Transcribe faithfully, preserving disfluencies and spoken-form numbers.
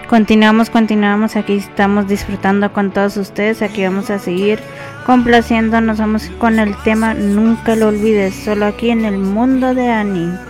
Continuamos, continuamos, aquí estamos disfrutando con todos ustedes, aquí vamos a seguir complaciéndonos, vamos con el tema Nunca lo olvides, solo aquí en el mundo de Annie.